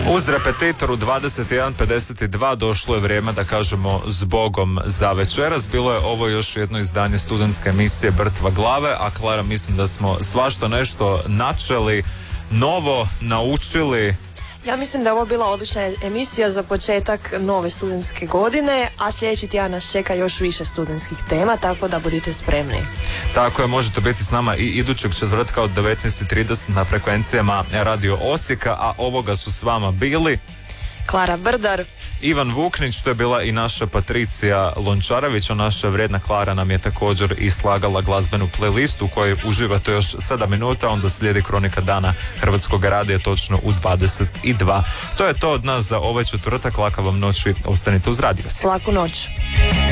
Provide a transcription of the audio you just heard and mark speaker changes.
Speaker 1: Uz repetitor u 21:52 došlo je vrijeme da kažemo zbogom za večeras. Bilo je ovo još jedno izdanje studentske emisije Brtva glave, a Klara, mislim da smo svašta nešto načeli, novo naučili.
Speaker 2: Ja mislim da je ovo bila odlična emisija za početak nove studentske godine, a sljedeći tjedan nas čeka još više studentskih tema, tako da budite spremni.
Speaker 1: Tako je, možete biti s nama i idućeg četvrtka od 19:30 na frekvencijama Radio Osijeka, a ovoga su s vama bili
Speaker 2: Klara Brdar,
Speaker 1: Ivan Vuknić, to je bila i naša Patricija Lončarević, a naša vrijedna Klara nam je također i slagala glazbenu playlistu u kojoj uživate još 7 minuta, onda slijedi Kronika dana Hrvatskog radija točno u 22. To je to od nas za ovaj četvrtak, laka vam noć i ostanite uz Radio Osijek.
Speaker 2: Laku noć.